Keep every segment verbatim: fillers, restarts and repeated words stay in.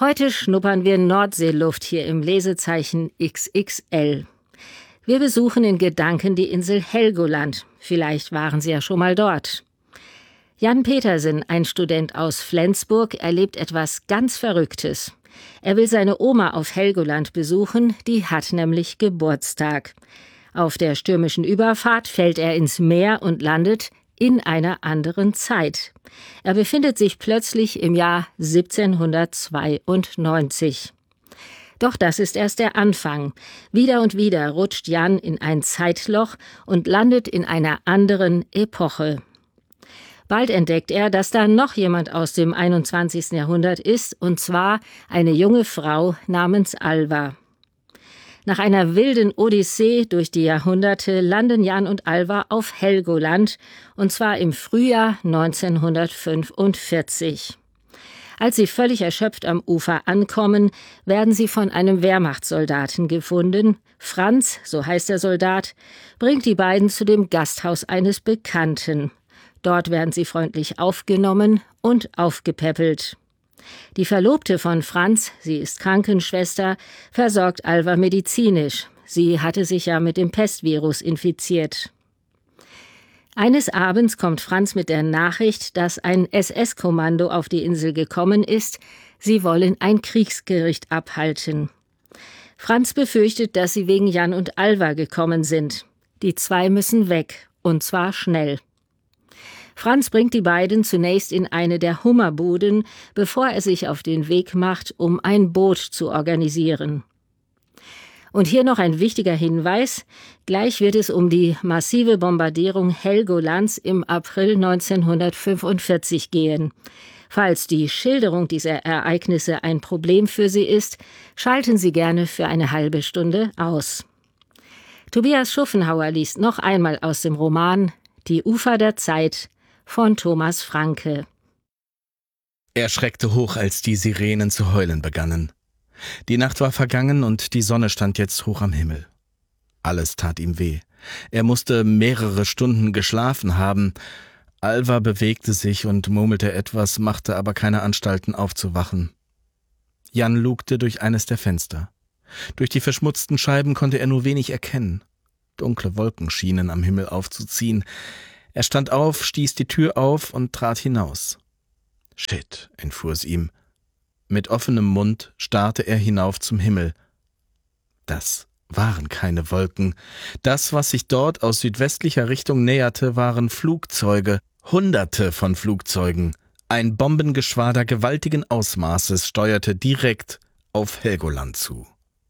Heute schnuppern wir Nordseeluft hier im Lesezeichen X X L. Wir besuchen in Gedanken die Insel Helgoland. Vielleicht waren Sie ja schon mal dort. Jan Petersen, ein Student aus Flensburg, erlebt etwas ganz Verrücktes. Er will seine Oma auf Helgoland besuchen, die hat nämlich Geburtstag. Auf der stürmischen Überfahrt fällt er ins Meer und landet in einer anderen Zeit. Er befindet sich plötzlich im Jahr siebzehnhundertzweiundneunzig. Doch das ist erst der Anfang. Wieder und wieder rutscht Jan in ein Zeitloch und landet in einer anderen Epoche. Bald entdeckt er, dass da noch jemand aus dem einundzwanzigsten Jahrhundert ist, und zwar eine junge Frau namens Alva. Nach einer wilden Odyssee durch die Jahrhunderte landen Jan und Alva auf Helgoland, und zwar im Frühjahr neunzehnhundertfünfundvierzig. Als sie völlig erschöpft am Ufer ankommen, werden sie von einem Wehrmachtssoldaten gefunden. Franz, so heißt der Soldat, bringt die beiden zu dem Gasthaus eines Bekannten. Dort werden sie freundlich aufgenommen und aufgepäppelt. Die Verlobte von Franz, sie ist Krankenschwester, versorgt Alva medizinisch. Sie hatte sich ja mit dem Pestvirus infiziert. Eines Abends kommt Franz mit der Nachricht, dass ein S S-Kommando auf die Insel gekommen ist. Sie wollen ein Kriegsgericht abhalten. Franz befürchtet, dass sie wegen Jan und Alva gekommen sind. Die zwei müssen weg, und zwar schnell. Franz bringt die beiden zunächst in eine der Hummerbuden, bevor er sich auf den Weg macht, um ein Boot zu organisieren. Und hier noch ein wichtiger Hinweis. Gleich wird es um die massive Bombardierung Helgolands im April neunzehnhundertfünfundvierzig gehen. Falls die Schilderung dieser Ereignisse ein Problem für Sie ist, schalten Sie gerne für eine halbe Stunde aus. Tobias Schuffenhauer liest noch einmal aus dem Roman Die Ufer der Zeit von Thomas Franke. Er schreckte hoch, als die Sirenen zu heulen begannen. Die Nacht war vergangen und die Sonne stand jetzt hoch am Himmel. Alles tat ihm weh. Er musste mehrere Stunden geschlafen haben. Alva bewegte sich und murmelte etwas, machte aber keine Anstalten aufzuwachen. Jan lugte durch eines der Fenster. Durch die verschmutzten Scheiben konnte er nur wenig erkennen. Dunkle Wolken schienen am Himmel aufzuziehen. Er stand auf, stieß die Tür auf und trat hinaus. »Shit«, entfuhr es ihm. Mit offenem Mund starrte er hinauf zum Himmel. Das waren keine Wolken. Das, was sich dort aus südwestlicher Richtung näherte, waren Flugzeuge, Hunderte von Flugzeugen. Ein Bombengeschwader gewaltigen Ausmaßes steuerte direkt auf Helgoland zu.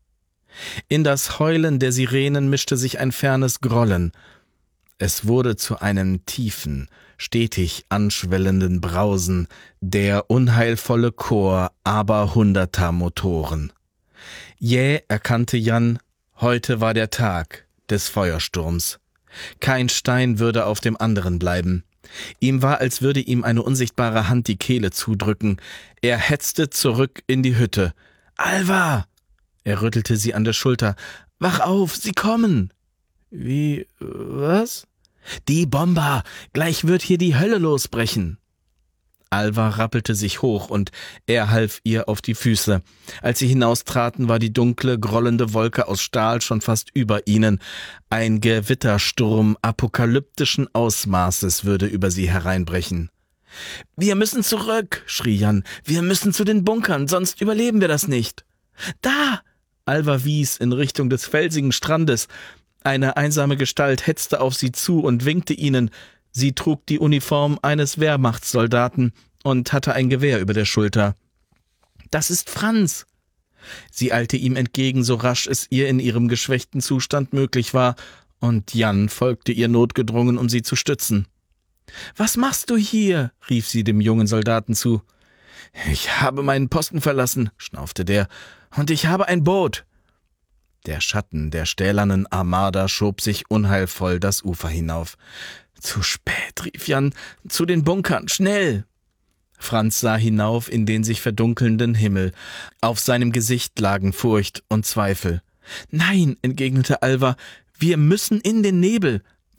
In das Heulen der Sirenen mischte sich ein fernes Grollen. Es wurde zu einem tiefen, stetig anschwellenden Brausen, der unheilvolle Chor aberhunderter Motoren. Jäh erkannte Jan, heute war der Tag des Feuersturms. Kein Stein würde auf dem anderen bleiben. Ihm war, als würde ihm eine unsichtbare Hand die Kehle zudrücken. Er hetzte zurück in die Hütte. »Alva!« Er rüttelte sie an der Schulter. »Wach auf, sie kommen!« »Wie, was?« »Die Bomber! Gleich wird hier die Hölle losbrechen!« Alva rappelte sich hoch und er half ihr auf die Füße. Als sie hinaustraten, war die dunkle, grollende Wolke aus Stahl schon fast über ihnen. Ein Gewittersturm apokalyptischen Ausmaßes würde über sie hereinbrechen. »Wir müssen zurück«, schrie Jan. »Wir müssen zu den Bunkern, sonst überleben wir das nicht.« »Da!« Alva wies in Richtung des felsigen Strandes. Eine einsame Gestalt hetzte auf sie zu und winkte ihnen. Sie trug die Uniform eines Wehrmachtssoldaten und hatte ein Gewehr über der Schulter. »Das ist Franz!« Sie eilte ihm entgegen, so rasch es ihr in ihrem geschwächten Zustand möglich war, und Jan folgte ihr notgedrungen, um sie zu stützen. »Was machst du hier?« rief sie dem jungen Soldaten zu. »Ich habe meinen Posten verlassen«, schnaufte der, »und ich habe ein Boot.« Der Schatten der stählernen Armada schob sich unheilvoll das Ufer hinauf. »Zu spät«, rief Jan, »zu den Bunkern, schnell!« Franz sah hinauf in den sich verdunkelnden Himmel. Auf seinem Gesicht lagen Furcht und Zweifel. »Nein«, entgegnete Alva, »wir müssen in den Nebel.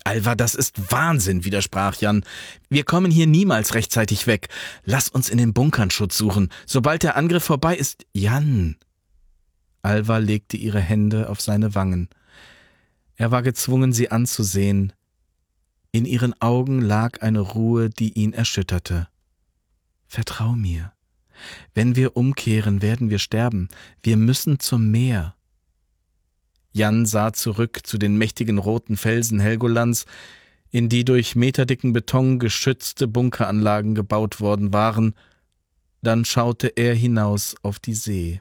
Alva, das ist Wahnsinn, widersprach Jan. Wir kommen hier niemals rechtzeitig weg. Lass uns in den Bunkern Schutz suchen. Sobald der Angriff vorbei ist... Jan! Alva legte ihre Hände auf seine Wangen. Er war gezwungen, sie anzusehen. In ihren Augen lag eine Ruhe, die ihn erschütterte. Vertrau mir. Wenn wir umkehren, werden wir sterben. Wir müssen zum Meer. Jan sah zurück zu den mächtigen roten Felsen Helgolands, in die durch meterdicken Beton geschützte Bunkeranlagen gebaut worden waren. Dann schaute er hinaus auf die See.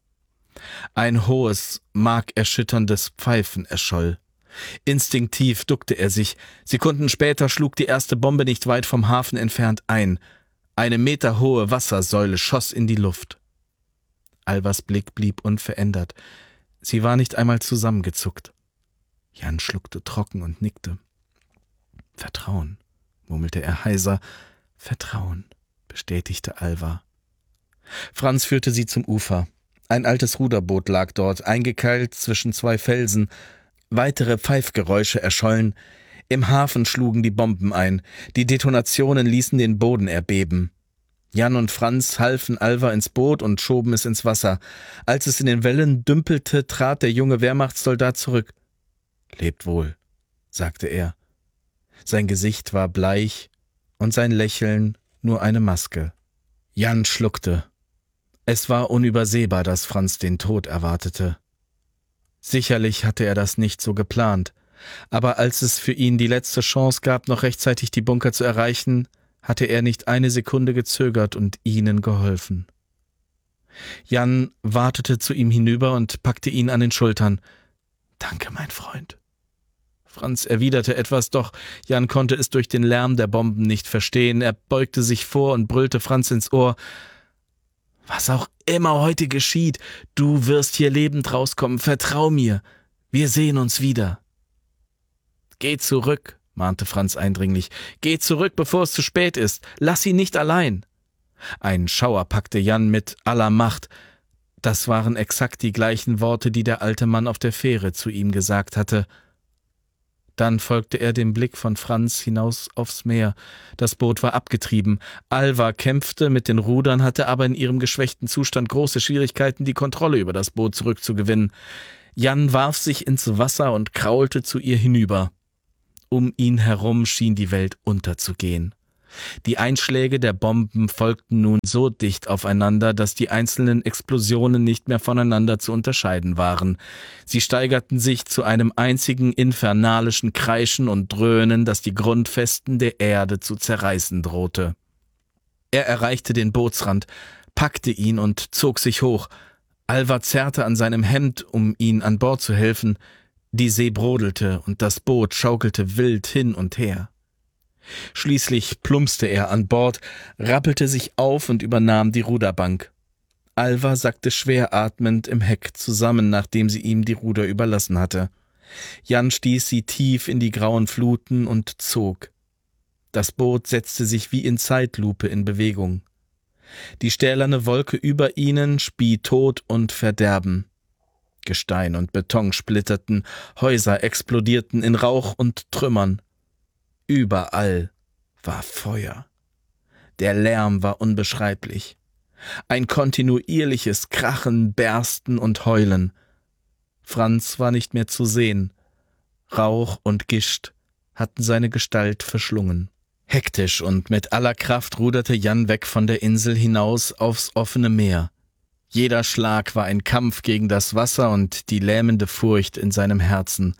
Ein hohes, markerschütterndes Pfeifen erscholl. Instinktiv duckte er sich. Sekunden später schlug die erste Bombe nicht weit vom Hafen entfernt ein. Eine meterhohe Wassersäule schoss in die Luft. Alvas Blick blieb unverändert. Sie war nicht einmal zusammengezuckt. Jan schluckte trocken und nickte. »Vertrauen«, murmelte er heiser. »Vertrauen«, bestätigte Alva. Franz führte sie zum Ufer. Ein altes Ruderboot lag dort, eingekeilt zwischen zwei Felsen. Weitere Pfeifgeräusche erschollen. Im Hafen schlugen die Bomben ein. Die Detonationen ließen den Boden erbeben. Jan und Franz halfen Alva ins Boot und schoben es ins Wasser. Als es in den Wellen dümpelte, trat der junge Wehrmachtssoldat zurück. »Lebt wohl«, sagte er. Sein Gesicht war bleich und sein Lächeln nur eine Maske. Jan schluckte. Es war unübersehbar, dass Franz den Tod erwartete. Sicherlich hatte er das nicht so geplant, aber als es für ihn die letzte Chance gab, noch rechtzeitig die Bunker zu erreichen, hatte er nicht eine Sekunde gezögert und ihnen geholfen. Jan watete zu ihm hinüber und packte ihn an den Schultern. »Danke, mein Freund.« Franz erwiderte etwas, doch Jan konnte es durch den Lärm der Bomben nicht verstehen. Er beugte sich vor und brüllte Franz ins Ohr. »Was auch immer heute geschieht, du wirst hier lebend rauskommen, vertrau mir. Wir sehen uns wieder.« »Geh zurück«, mahnte Franz eindringlich. »Geh zurück, bevor es zu spät ist. Lass ihn nicht allein.« Ein Schauer packte Jan mit aller Macht. Das waren exakt die gleichen Worte, die der alte Mann auf der Fähre zu ihm gesagt hatte. Dann folgte er dem Blick von Franz hinaus aufs Meer. Das Boot war abgetrieben. Alva kämpfte mit den Rudern, hatte aber in ihrem geschwächten Zustand große Schwierigkeiten, die Kontrolle über das Boot zurückzugewinnen. Jan warf sich ins Wasser und kraulte zu ihr hinüber. Um ihn herum schien die Welt unterzugehen. Die Einschläge der Bomben folgten nun so dicht aufeinander, dass die einzelnen Explosionen nicht mehr voneinander zu unterscheiden waren. Sie steigerten sich zu einem einzigen infernalischen Kreischen und Dröhnen, das die Grundfesten der Erde zu zerreißen drohte. Er erreichte den Bootsrand, packte ihn und zog sich hoch. Alva zerrte an seinem Hemd, um ihn an Bord zu helfen. Die See brodelte und das Boot schaukelte wild hin und her. Schließlich plumpste er an Bord, rappelte sich auf und übernahm die Ruderbank. Alva sackte schwer atmend im Heck zusammen, nachdem sie ihm die Ruder überlassen hatte. Jan stieß sie tief in die grauen Fluten und zog. Das Boot setzte sich wie in Zeitlupe in Bewegung. Die stählerne Wolke über ihnen spie Tod und Verderben. Gestein und Beton splitterten, Häuser explodierten in Rauch und Trümmern. Überall war Feuer. Der Lärm war unbeschreiblich. Ein kontinuierliches Krachen, Bersten und Heulen. Franz war nicht mehr zu sehen. Rauch und Gischt hatten seine Gestalt verschlungen. Hektisch und mit aller Kraft ruderte Jan weg von der Insel hinaus aufs offene Meer. Jeder Schlag war ein Kampf gegen das Wasser und die lähmende Furcht in seinem Herzen.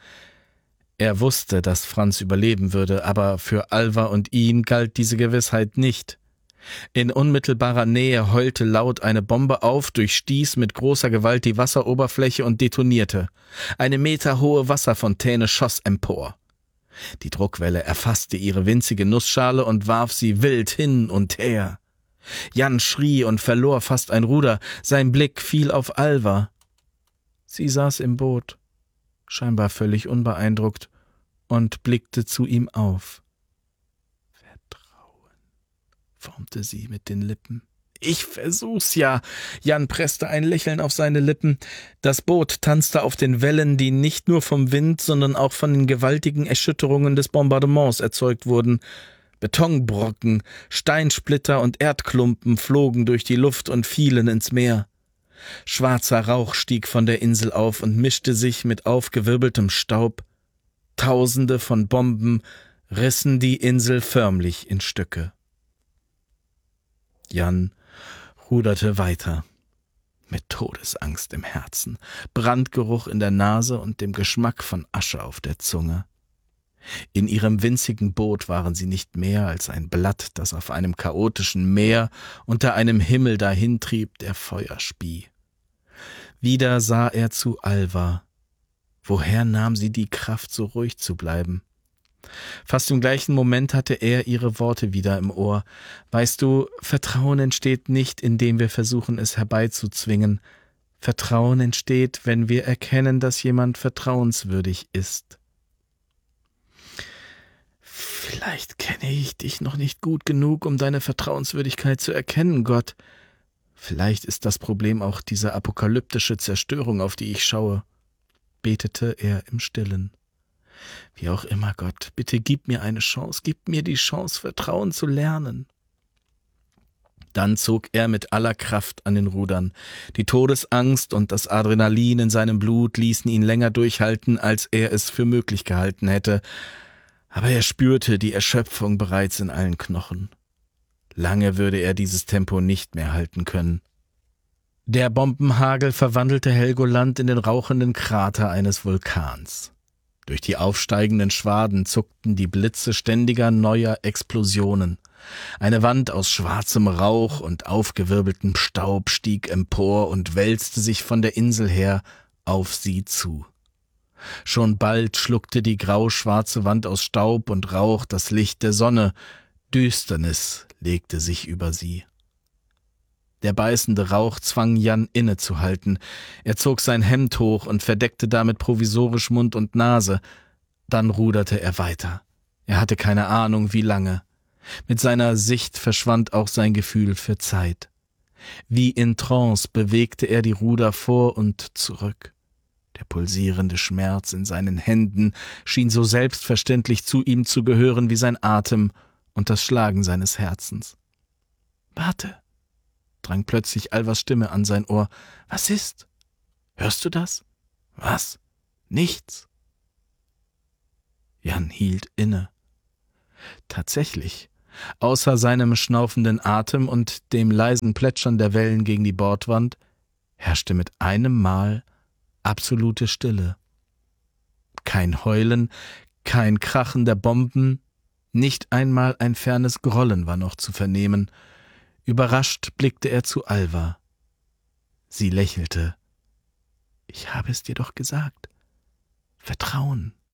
Er wusste, dass Franz überleben würde, aber für Alva und ihn galt diese Gewissheit nicht. In unmittelbarer Nähe heulte laut eine Bombe auf, durchstieß mit großer Gewalt die Wasseroberfläche und detonierte. Eine meterhohe Wasserfontäne schoss empor. Die Druckwelle erfasste ihre winzige Nussschale und warf sie wild hin und her. Jan schrie und verlor fast ein Ruder, sein Blick fiel auf Alva. Sie saß im Boot, scheinbar völlig unbeeindruckt, und blickte zu ihm auf. »Vertrauen«, formte sie mit den Lippen. »Ich versuch's ja.« Jan presste ein Lächeln auf seine Lippen. Das Boot tanzte auf den Wellen, die nicht nur vom Wind, sondern auch von den gewaltigen Erschütterungen des Bombardements erzeugt wurden. Betonbrocken, Steinsplitter und Erdklumpen flogen durch die Luft und fielen ins Meer. Schwarzer Rauch stieg von der Insel auf und mischte sich mit aufgewirbeltem Staub. Tausende von Bomben rissen die Insel förmlich in Stücke. Jan ruderte weiter, mit Todesangst im Herzen, Brandgeruch in der Nase und dem Geschmack von Asche auf der Zunge. In ihrem winzigen Boot waren sie nicht mehr als ein Blatt, das auf einem chaotischen Meer unter einem Himmel dahintrieb, der Feuer spie. Wieder sah er zu Alva. Woher nahm sie die Kraft, so ruhig zu bleiben? Fast im gleichen Moment hatte er ihre Worte wieder im Ohr. »Weißt du, Vertrauen entsteht nicht, indem wir versuchen, es herbeizuzwingen. Vertrauen entsteht, wenn wir erkennen, dass jemand vertrauenswürdig ist.« »Vielleicht kenne ich dich noch nicht gut genug, um deine Vertrauenswürdigkeit zu erkennen, Gott. Vielleicht ist das Problem auch diese apokalyptische Zerstörung, auf die ich schaue«, betete er im Stillen. »Wie auch immer, Gott, bitte gib mir eine Chance, gib mir die Chance, Vertrauen zu lernen.« Dann zog er mit aller Kraft an den Rudern. Die Todesangst und das Adrenalin in seinem Blut ließen ihn länger durchhalten, als er es für möglich gehalten hätte. Aber er spürte die Erschöpfung bereits in allen Knochen. Lange würde er dieses Tempo nicht mehr halten können. Der Bombenhagel verwandelte Helgoland in den rauchenden Krater eines Vulkans. Durch die aufsteigenden Schwaden zuckten die Blitze ständiger neuer Explosionen. Eine Wand aus schwarzem Rauch und aufgewirbeltem Staub stieg empor und wälzte sich von der Insel her auf sie zu. Schon bald schluckte die grau-schwarze Wand aus Staub und Rauch das Licht der Sonne. Düsternis legte sich über sie. Der beißende Rauch zwang Jan innezuhalten. Er zog sein Hemd hoch und verdeckte damit provisorisch Mund und Nase. Dann ruderte er weiter. Er hatte keine Ahnung, wie lange. Mit seiner Sicht verschwand auch sein Gefühl für Zeit. Wie in Trance bewegte er die Ruder vor und zurück. Der pulsierende Schmerz in seinen Händen schien so selbstverständlich zu ihm zu gehören wie sein Atem und das Schlagen seines Herzens. »Warte«, drang plötzlich Alvas Stimme an sein Ohr. »Was ist? Hörst du das?« »Was? Nichts.« Jan hielt inne. Tatsächlich, außer seinem schnaufenden Atem und dem leisen Plätschern der Wellen gegen die Bordwand, herrschte mit einem Mal absolute Stille. Kein Heulen, kein Krachen der Bomben, nicht einmal ein fernes Grollen war noch zu vernehmen. Überrascht blickte er zu Alva. Sie lächelte. »Ich habe es dir doch gesagt. Vertrauen.«